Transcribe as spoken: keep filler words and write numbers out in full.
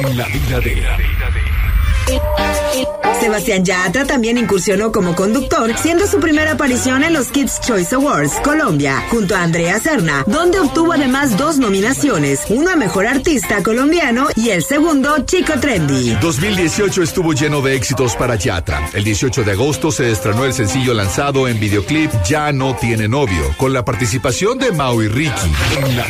en la vida de... Sebastián Yatra también incursionó como conductor, siendo su primera aparición en los Kids Choice Awards Colombia, junto a Andrea Serna, donde obtuvo además dos nominaciones, uno a Mejor Artista Colombiano y el segundo Chico Trendy. dos mil dieciocho estuvo lleno de éxitos para Yatra. El dieciocho de agosto se estrenó el sencillo lanzado en videoclip Ya no tiene novio, con la participación de Mau y Ricky. En la